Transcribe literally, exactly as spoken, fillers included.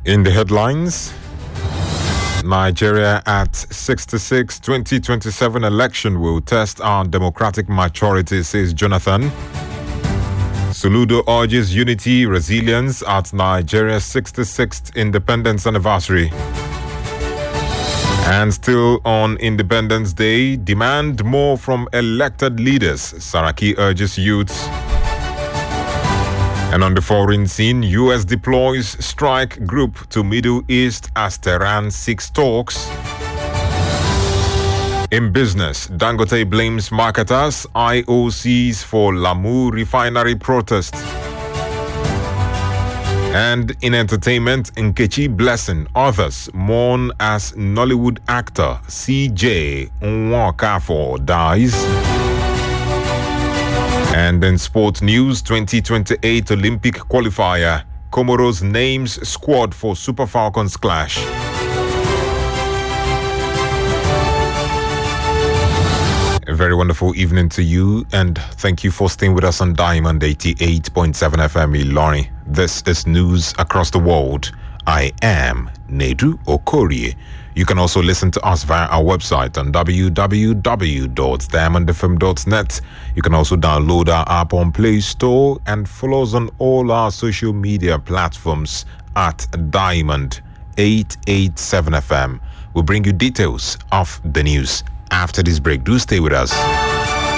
In the headlines, Nigeria at sixty-six, twenty twenty-seven election will test our democratic maturity, says Jonathan. Soludo urges unity, resilience at Nigeria's sixty-sixth independence anniversary. And still on Independence Day, demand more from elected leaders, Saraki urges youths. And on the foreign scene, U S deploys strike group to Middle East as Tehran seeks talks. In business, Dangote blames marketers, I O Cs for Lamu refinery protest. And in entertainment, Nkechi Blessing, others mourn as Nollywood actor C J Nwokafo dies. And in sport news, twenty twenty-eight Olympic qualifier, Comoros names squad for Super Falcons clash. A very wonderful evening to you, and thank you for staying with us on Diamond eighty-eight point seven F M Ilorin. This is news across the world. I am Nedu Okorie. You can also listen to us via our website on w w w dot diamond f m dot net. You can also download our app on Play Store and follow us on all our social media platforms at Diamond eight eight seven F M. We'll bring you details of the news after this break. Do stay with us.